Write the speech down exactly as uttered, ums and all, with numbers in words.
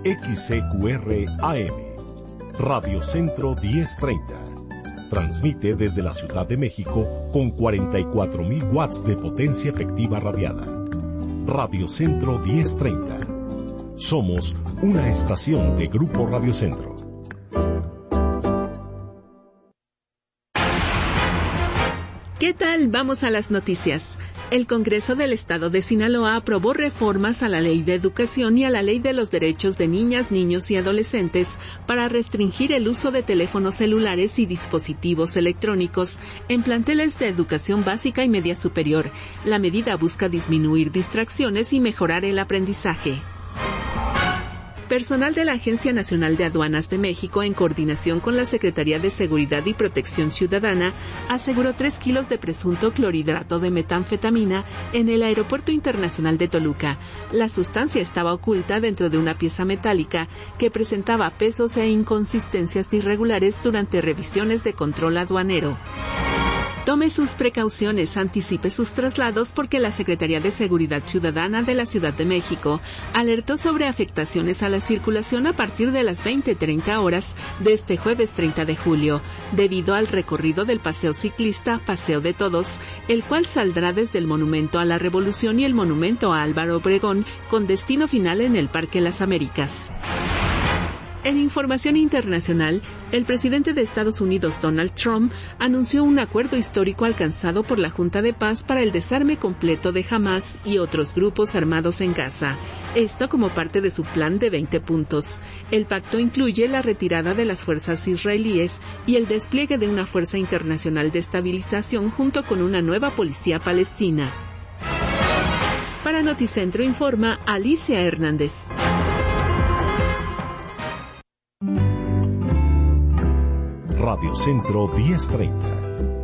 X C Q R A M, Radio Centro diez treinta. Transmite desde la Ciudad de México con cuarenta y cuatro mil watts de potencia efectiva radiada. Radio Centro diez treinta. Somos una estación de Grupo Radio Centro. ¿Qué tal? Vamos a las noticias. El Congreso del Estado de Sinaloa aprobó reformas a la Ley de Educación y a la Ley de los Derechos de Niñas, Niños y Adolescentes para restringir el uso de teléfonos celulares y dispositivos electrónicos en planteles de educación básica y media superior. La medida busca disminuir distracciones y mejorar el aprendizaje. Personal de la Agencia Nacional de Aduanas de México, en coordinación con la Secretaría de Seguridad y Protección Ciudadana, aseguró tres kilos de presunto clorhidrato de metanfetamina en el Aeropuerto Internacional de Toluca. La sustancia estaba oculta dentro de una pieza metálica que presentaba pesos e inconsistencias irregulares durante revisiones de control aduanero. Tome sus precauciones, anticipe sus traslados porque la Secretaría de Seguridad Ciudadana de la Ciudad de México alertó sobre afectaciones a la circulación a partir de las veinte treinta horas de este jueves treinta de julio, debido al recorrido del paseo ciclista Paseo de Todos, el cual saldrá desde el Monumento a la Revolución y el Monumento a Álvaro Obregón, con destino final en el Parque Las Américas. En información internacional, el presidente de Estados Unidos, Donald Trump, anunció un acuerdo histórico alcanzado por la Junta de Paz para el desarme completo de Hamás y otros grupos armados en Gaza. Esto como parte de su plan de veinte puntos. El pacto incluye la retirada de las fuerzas israelíes y el despliegue de una fuerza internacional de estabilización junto con una nueva policía palestina. Para Noticentro informa Alicia Hernández. Radio Centro diez treinta,